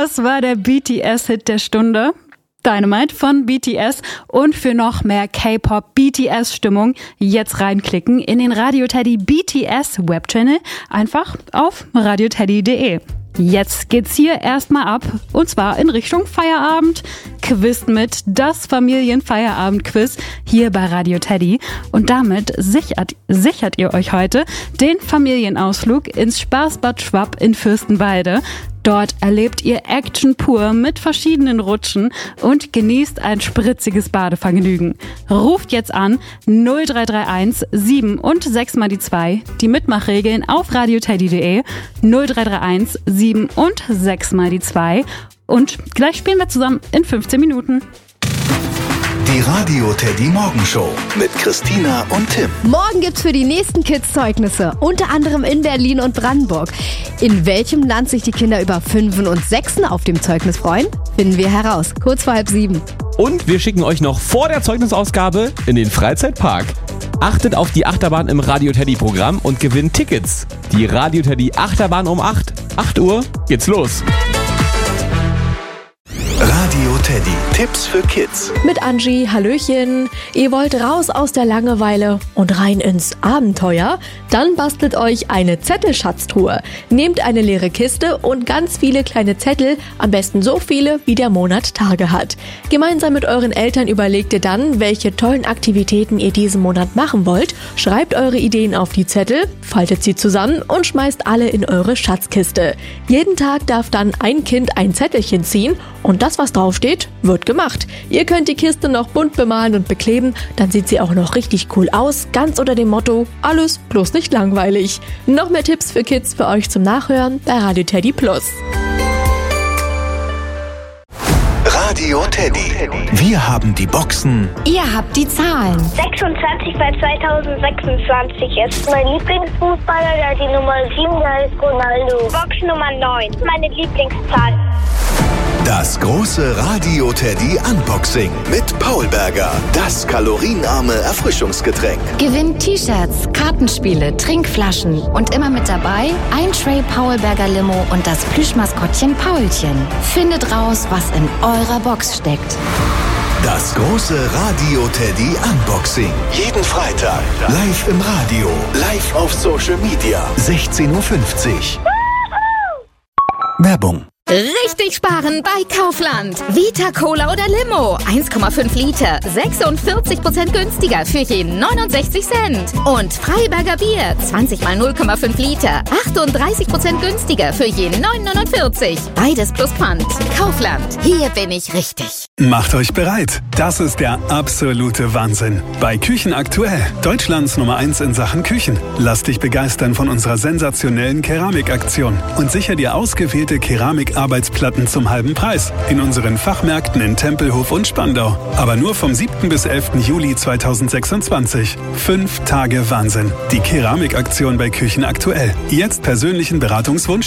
Das war der BTS-Hit der Stunde. Dynamite von BTS. Und für noch mehr K-Pop-BTS-Stimmung jetzt reinklicken in den Radio Teddy BTS Webchannel. Einfach auf radioteddy.de. Jetzt geht's hier erstmal ab, und zwar in Richtung Feierabend. Quiz mit das Familienfeierabend-Quiz hier bei Radio Teddy. Und damit sichert ihr euch heute den Familienausflug ins Spaßbad Schwapp in Fürstenwalde. Dort erlebt ihr Action pur mit verschiedenen Rutschen und genießt ein spritziges Badevergnügen. Ruft jetzt an 0331 7 und 6 mal die 2. Die Mitmachregeln auf radioteddy.de 0331 7 und 6 mal die 2. Und gleich spielen wir zusammen in 15 Minuten. Die Radio Teddy Morgenshow mit Christina und Tim. Morgen gibt's für die nächsten Kids Zeugnisse, unter anderem in Berlin und Brandenburg. In welchem Land sich die Kinder über 5 und 6 auf dem Zeugnis freuen, finden wir heraus. Kurz vor 6:30. Und wir schicken euch noch vor der Zeugnisausgabe in den Freizeitpark. Achtet auf die Achterbahn im Radio Teddy Programm und gewinnt Tickets. Die Radio Teddy Achterbahn um 8 Uhr geht's los. Radio Teddy. Tipps für Kids. Mit Angie, hallöchen. Ihr wollt raus aus der Langeweile und rein ins Abenteuer? Dann bastelt euch eine Zettelschatztruhe. Nehmt eine leere Kiste und ganz viele kleine Zettel, am besten so viele, wie der Monat Tage hat. Gemeinsam mit euren Eltern überlegt ihr dann, welche tollen Aktivitäten ihr diesen Monat machen wollt, schreibt eure Ideen auf die Zettel, faltet sie zusammen und schmeißt alle in eure Schatzkiste. Jeden Tag darf dann ein Kind ein Zettelchen ziehen und das, was draufsteht, wird gemacht. Ihr könnt die Kiste noch bunt bemalen und bekleben, dann sieht sie auch noch richtig cool aus, ganz unter dem Motto, alles bloß nicht langweilig. Noch mehr Tipps für Kids für euch zum Nachhören bei Radio Teddy Plus. Radio Teddy. Wir haben die Boxen. Ihr habt die Zahlen. 26 bei 2026 ist mein Lieblingsfußballer, der hat die Nummer 7, der ist Ronaldo. Box Nummer 9, meine Lieblingszahl. Das große Radio Teddy Unboxing mit Paul Berger. Das kalorienarme Erfrischungsgetränk. Gewinnt T-Shirts, Kartenspiele, Trinkflaschen und immer mit dabei ein Tray Paul Berger Limo und das Plüschmaskottchen Paulchen. Findet raus, was in eurer Box steckt. Das große Radio Teddy Unboxing. Jeden Freitag. Live im Radio. Live auf Social Media. 16:50 Uhr. Werbung. Richtig sparen bei Kaufland. Vita Cola oder Limo. 1,5 Liter. 46% günstiger für je 69 Cent. Und Freiberger Bier. 20 mal 0,5 Liter. 38% günstiger für je 9,49. Beides plus Pfand. Kaufland. Hier bin ich richtig. Macht euch bereit. Das ist der absolute Wahnsinn. Bei Küchen aktuell. Deutschlands Nummer 1 in Sachen Küchen. Lass dich begeistern von unserer sensationellen Keramikaktion. Und sicher dir ausgewählte Keramikarbeitsplatten zum halben Preis. In unseren Fachmärkten in Tempelhof und Spandau. Aber nur vom 7. bis 11. Juli 2026. 5 Tage Wahnsinn. Die Keramikaktion bei Küchen aktuell. Jetzt persönlichen Beratungswunsch